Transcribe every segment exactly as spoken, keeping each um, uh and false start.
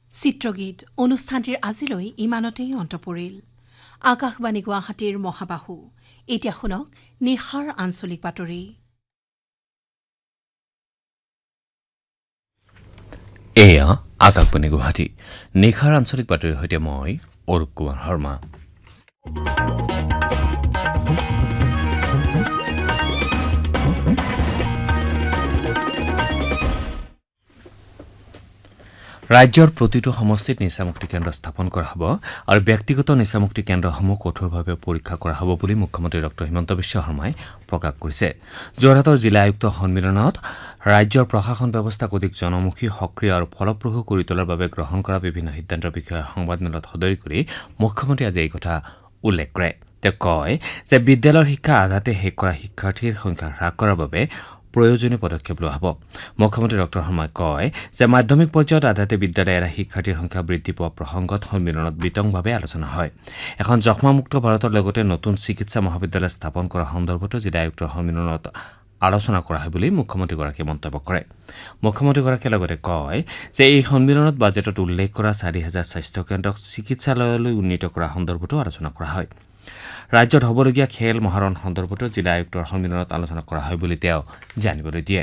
চিত্ৰগীত অনুষ্ঠানটিৰ আজিলৈ ইমানতেই অন্ত পৰিল। আকাশবাণী গুৱাহাটীৰ মহাবাহু এতিয়া শুনক নিশাৰ আঞ্চলিক বাতৰি। এয়া আকাশবাণী গুৱাহাটী নিশাৰ আঞ্চলিক বাতৰিৰ সৈতে মই অৰূপ কুমাৰ শৰ্মা। ৰাজ্যৰ প্ৰতিটো সমষ্টিত নিচামুক্তি কেন্দ্ৰ স্থাপন কৰা হ'ব আৰু ব্যক্তিগত নিচামুক্তি কেন্দ্ৰসমূহ কঠোৰভাৱে পৰীক্ষা কৰা হ'ব বুলি মুখ্যমন্ত্ৰী ডঃ হিমন্ত বিশ্ব শৰ্মাই প্ৰকাশ কৰিছে। যোৰহাটৰ জিলা আয়ুক্ত সন্মিলনত ৰাজ্যৰ প্ৰশাসন ব্যৱস্থাক অধিক জনমুখী, সক্ৰিয় আৰু ফলপ্ৰসূ কৰি তোলাৰ বাবে গ্ৰহণ কৰা বিভিন্ন সিদ্ধান্তৰ বিষয়ে সংবাদমেলত সদৰি কৰি মুখ্যমন্ত্ৰীয়ে আজি এই কথা উল্লেখ কৰে। তেওঁ কয় যে বিদ্যালয়ৰ শিক্ষা আধাতে শেষ কৰা শিক্ষাৰ্থীৰ সংখ্যা হ্ৰাস কৰাৰ বাবে প্ৰয়োজনীয় পদক্ষেপ লোৱা হ'ব। মুখ্যমন্ত্ৰী ডঃ শৰ্মাই কয় যে মাধ্যমিক পৰ্যায়ত আধাতে বিদ্যালয় এৰা শিক্ষাৰ্থীৰ সংখ্যা বৃদ্ধি পোৱা প্ৰসংগত সন্মিলনত বিতংভাৱে আলোচনা হয়। এখন যক্ষ্মামুক্ত ভাৰতৰ লগতে নতুন চিকিৎসা মহাবিদ্যালয় স্থাপন কৰা সন্দৰ্ভতো জিলা আয়ুক্তৰ সন্মিলনত আলোচনা কৰা হয় বুলি মুখ্যমন্ত্ৰীগৰাকীয়ে মন্তব্য কৰে। মুখ্যমন্ত্ৰীগৰাকীয়ে লগতে কয় যে এই সন্মিলনত বাজেটত উল্লেখ কৰা চাৰি হাজাৰ স্বাস্থ্যকেন্দ্ৰক চিকিৎসালয়লৈ উন্নীত কৰা সন্দৰ্ভতো আলোচনা কৰা হয়। ৰাজ্যত হ'বলগীয়া খেল মহাৰণ সন্দৰ্ভতো জিলা আয়ুক্তৰ সন্মিলনত আলোচনা কৰা হয় বুলি তেওঁ জানিবলৈ দিয়ে।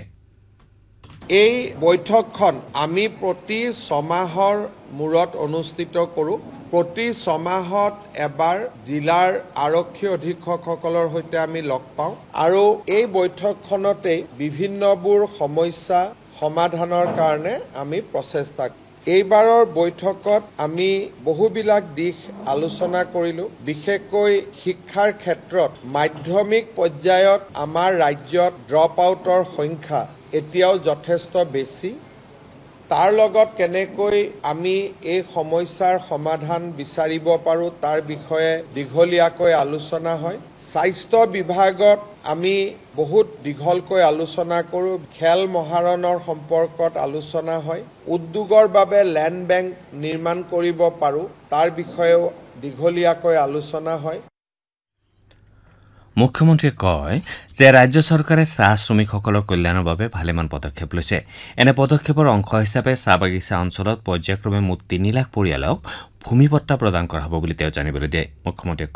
এই বৈঠকখন আমি প্ৰতি ছমাহৰ মূৰত অনুষ্ঠিত কৰোঁ। প্ৰতি ছমাহত এবাৰ জিলাৰ আৰক্ষী অধীক্ষকসকলৰ সৈতে আমি লগ পাওঁ আৰু এই বৈঠকখনতেই বিভিন্নবোৰ সমস্যা সমাধানৰ কাৰণে আমি প্ৰচেষ্টা কৰোঁ। এইবাৰৰ বৈঠকত আমি বহুবিলাক দিশ আলোচনা কৰিলোঁ। বিশেষকৈ শিক্ষাৰ ক্ষেত্ৰত মাধ্যমিক পৰ্যায়ত আমাৰ ৰাজ্যত ড্ৰপ আউটৰ সংখ্যা এতিয়াও যথেষ্ট বেছি। তাৰ লগত কেনেকৈ আমি এই সমস্যাৰ সমাধান বিচাৰিব পাৰোঁ তাৰ বিষয়ে দীঘলীয়াকৈ আলোচনা হয়। স্বাস্থ্য বিভাগত আমি বহুত দীঘলকৈ আলোচনা কৰোঁ। খেল মহাৰণৰ সম্পৰ্কত আলোচনা হয়। উদ্যোগৰ বাবে লেণ্ড বেংক নিৰ্মাণ কৰিব পাৰোঁ তাৰ বিষয়েও দীঘলীয়াকৈ আলোচনা হয়। মুখ্যমন্ত্ৰীয়ে কয় যে ৰাজ্য চৰকাৰে চাহ শ্ৰমিকসকলৰ কল্যাণৰ বাবে ভালেমান পদক্ষেপ লৈছে। এনে পদক্ষেপৰ অংশ হিচাপে চাহ বাগিচা অঞ্চলত পৰ্যায়ক্ৰমে মুঠ তিনি লাখ পৰিয়ালক ভূমি পট্টা প্ৰদান কৰা হ'ব বুলি তেওঁ জানিবলৈ দিয়ে। মুখ্যমন্ত্ৰীয়ে